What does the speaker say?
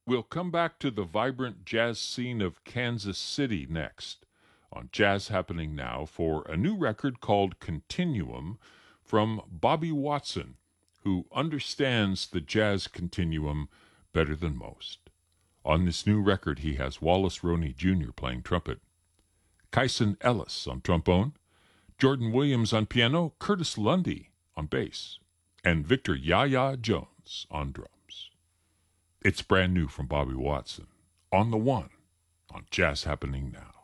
We'll come back to the vibrant jazz scene of Kansas City next on Jazz Happening Now for a new record called Continuum from Bobby Watson, who understands the jazz continuum better than most. On this new record, he has Wallace Roney Jr. playing trumpet, Kyson Ellis on trombone, Jordan Williams on piano, Curtis Lundy on bass, and Victor Yaya Jones on drums. It's brand new from Bobby Watson, on the one, on Jazz Happening Now.